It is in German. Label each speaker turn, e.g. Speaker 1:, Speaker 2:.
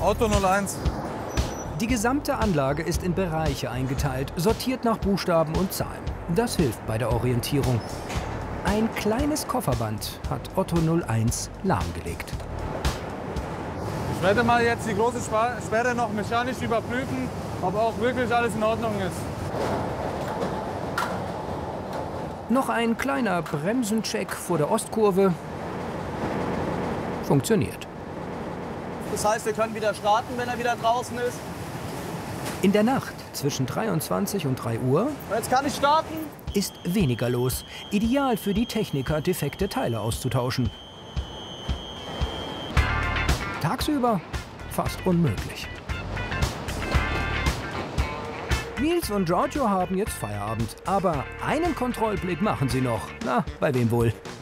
Speaker 1: Otto 01.
Speaker 2: Die gesamte Anlage ist in Bereiche eingeteilt, sortiert nach Buchstaben und Zahlen. Das hilft bei der Orientierung. Ein kleines Kofferband hat Otto 01 lahmgelegt.
Speaker 1: Ich werde mal jetzt die große Sperre noch mechanisch überprüfen, ob auch wirklich alles in Ordnung ist.
Speaker 2: Noch ein kleiner Bremsencheck vor der Ostkurve. Funktioniert.
Speaker 3: Das heißt, wir können wieder starten, wenn er wieder draußen ist.
Speaker 2: In der Nacht zwischen 23 und 3 Uhr
Speaker 3: Jetzt kann ich starten.
Speaker 2: ist weniger los. Ideal für die Techniker, defekte Teile auszutauschen. Tagsüber fast unmöglich. Nils und Giorgio haben jetzt Feierabend, aber einen Kontrollblick machen sie noch. Na, bei wem wohl?